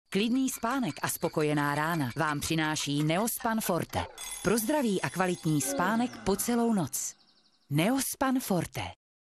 Klidný spánek a spokojená rána vám přináší Neospan Forte. Pro zdravý a kvalitní spánek po celou noc. Neospan Forte.